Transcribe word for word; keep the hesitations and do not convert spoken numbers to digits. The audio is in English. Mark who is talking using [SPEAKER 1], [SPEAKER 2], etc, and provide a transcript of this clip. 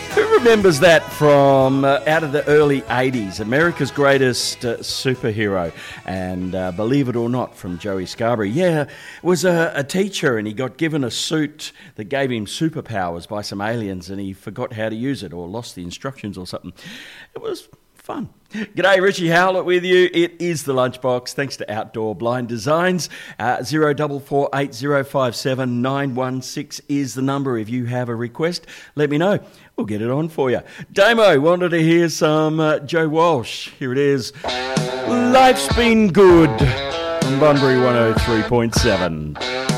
[SPEAKER 1] Who remembers that from uh, out of the early eighties? America's Greatest uh, Superhero. And uh, believe it or not, from Joey Scarborough. Yeah, was a, a teacher and he got given a suit that gave him superpowers by some aliens and he forgot how to use it or lost the instructions or something. It was fun. G'day, Richie Howlett with you. It is the Lunchbox, thanks to Outdoor Blind Designs. Uh, zero four four eight zero five seven nine one six is the number. If you have a request, let me know. We'll get it on for you. Damo wanted to hear some uh, Joe Walsh. Here it is. Life's Been Good on Bunbury one oh three point seven.